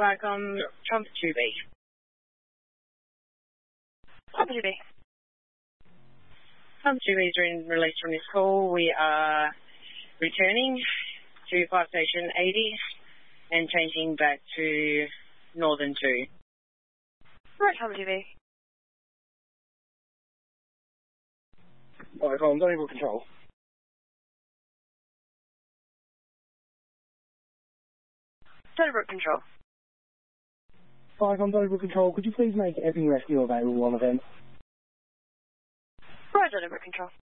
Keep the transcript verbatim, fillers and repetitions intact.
Viacom, Yeah. Trump two B. Trump two B. Trump two B is released from this call. We are returning to Fire Station eighty and changing back to Northern two. Right, Trump two B. Viacom, Donnybrook Control. Donnybrook Control. Viacom, Donnybrook Control, could you please make Epping Rescue available on event? Right, Donnybrook Control.